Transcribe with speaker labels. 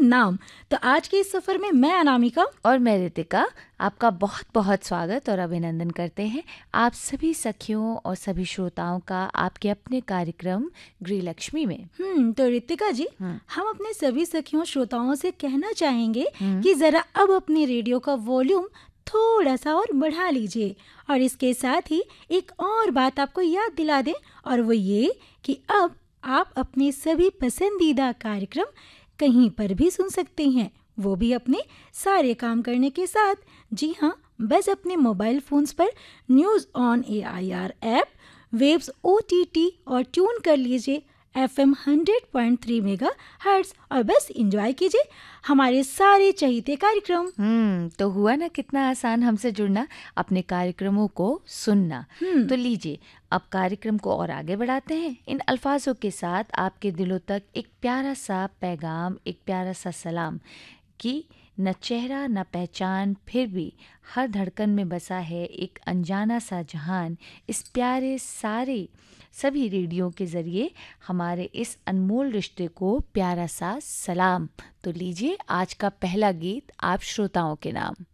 Speaker 1: नाम। तो आज के इस सफर में मैं अनामिका
Speaker 2: और मैं रितिका आपका बहुत बहुत स्वागत और अभिनंदन करते हैं आप सभी सखियों और सभी श्रोताओं का आपके अपने कार्यक्रम गृहलक्ष्मी में।
Speaker 1: तो रितिका जी, हम अपने सभी सखियों श्रोताओं से कहना चाहेंगे कि जरा अब अपने रेडियो का वॉल्यूम थोड़ा सा और बढ़ा लीजिए, और इसके साथ ही एक और बात आपको याद दिला दें, और वो ये कि अब आप अपने सभी पसंदीदा कार्यक्रम कहीं पर भी सुन सकते हैं, वो भी अपने सारे काम करने के साथ। जी हाँ, बस अपने मोबाइल फोन्स पर news on AIR app, waves OTT और ट्यून कर लीजिए FM 100.3 मेगाहर्ट्ज़ और बस एंजॉय कीजिए हमारे सारे चहीते कार्यक्रम।
Speaker 2: तो हुआ ना कितना आसान हमसे जुड़ना, अपने कार्यक्रमों को सुनना। तो लीजिए अब कार्यक्रम को और आगे बढ़ाते हैं इन अल्फाजों के साथ आपके दिलों तक एक प्यारा सा पैगाम, एक प्यारा सा सलाम कि न चेहरा न पहचान, फिर भी हर धड़कन में बसा है एक अनजाना सा जहान। इस प्यारे सारे सभी रेडियो के ज़रिए हमारे इस अनमोल रिश्ते को प्यारा सा सलाम। तो लीजिए आज का पहला गीत आप श्रोताओं के नाम।